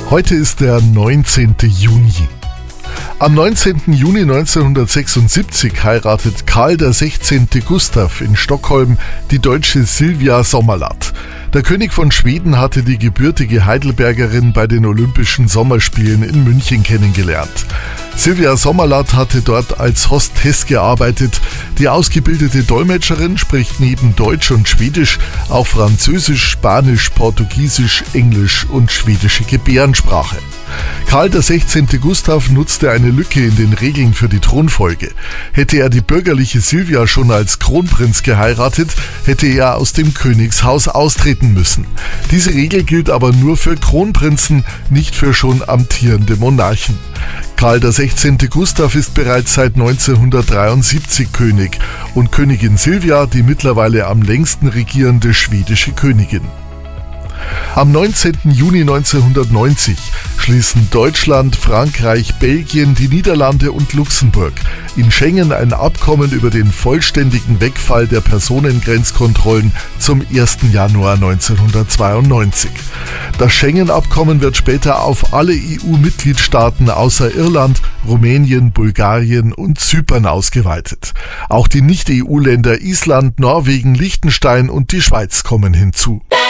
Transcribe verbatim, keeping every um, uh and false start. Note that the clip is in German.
Heute ist der neunzehnte Juni. Am neunzehnten Juni neunzehnhundertsechsundsiebzig heiratet Karl der Sechzehnte Gustav in Stockholm die deutsche Sylvia Sommerlath. Der König von Schweden hatte die gebürtige Heidelbergerin bei den Olympischen Sommerspielen in München kennengelernt. Sylvia Sommerlath hatte dort als Hostess gearbeitet. Die ausgebildete Dolmetscherin spricht neben Deutsch und Schwedisch auch Französisch, Spanisch, Portugiesisch, Englisch und schwedische Gebärdensprache. Karl der Sechzehnte Gustav nutzte eine Lücke in den Regeln für die Thronfolge. Hätte er die bürgerliche Sylvia schon als Kronprinz geheiratet, hätte er aus dem Königshaus austreten müssen. Diese Regel gilt aber nur für Kronprinzen, nicht für schon amtierende Monarchen. Karl der Sechzehnte Gustav ist bereits seit neunzehnhundertdreiundsiebzig König und Königin Sylvia die mittlerweile am längsten regierende schwedische Königin. Am neunzehnten Juni neunzehnhundertneunzig schließen Deutschland, Frankreich, Belgien, die Niederlande und Luxemburg in Schengen ein Abkommen über den vollständigen Wegfall der Personengrenzkontrollen zum ersten Januar neunzehnhundertzweiundneunzig. Das Schengen-Abkommen wird später auf alle E U-Mitgliedstaaten außer Irland, Rumänien, Bulgarien und Zypern ausgeweitet. Auch die Nicht-E U-Länder Island, Norwegen, Liechtenstein und die Schweiz kommen hinzu.